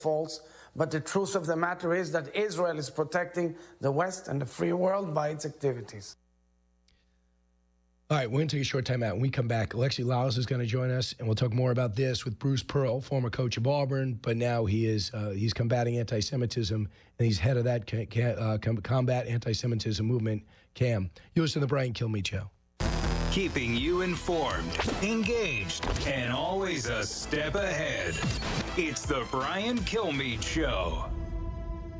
false. But the truth of the matter is that Israel is protecting the West and the free world by its activities. All right, we're going to take a short time out. When we come back, Alexi Lalas is going to join us, and we'll talk more about this with Bruce Pearl, former coach of Auburn, but now he's combating anti-Semitism, and he's head of that combat anti-Semitism movement, CAM. You listen to the Brian Kilmeade Show. Keeping you informed, engaged, and always a step ahead. It's the Brian Kilmeade Show.